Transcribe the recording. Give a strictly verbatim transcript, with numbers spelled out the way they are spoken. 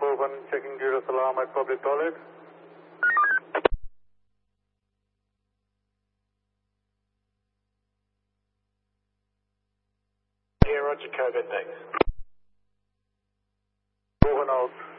Coven, checking Judas alarm at public toilet. Yeah, Roger, Coven, thanks. Coven out.